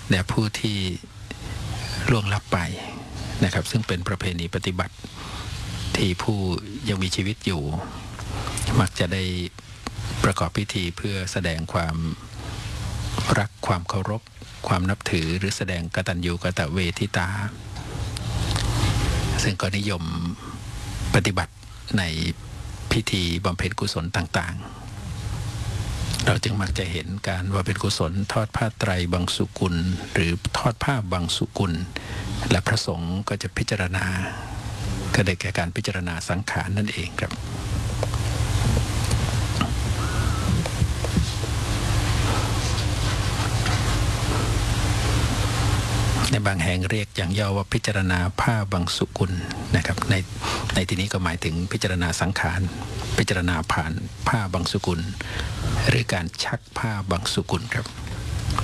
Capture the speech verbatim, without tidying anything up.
แด่ผู้ที่ล่วงลับไปนะครับซึ่งเป็นประเพณีปฏิบัติที่ผู้ยังมีชีวิตอยู่มักจะได้ประกอบพิธีเพื่อแสดงความรักความเคารพความนับถือหรือแสดงกตัญญูกตเวทิตาซึ่งก็นิยมปฏิบัติในพิธีบำเพ็ญกุศลต่างๆเราจึงมักจะเห็นการบำเพ็ญกุศลทอดผ้าไตรบังสุกุลหรือทอดผ้าบังสุกุลและพระสงฆ์ก็จะพิจารณาก็ได้แก่การพิจารณาสังขารนั่นเองครับในบางแห่งเรียกอย่างย่อว่าพิจารณาผ้าบังสุกุลนะครับในในที่นี้ก็หมายถึงพิจารณาสังขารพิจารณาผ่านผ้าบังสุกุลหรือการชักผ้าบังสุกุลครับ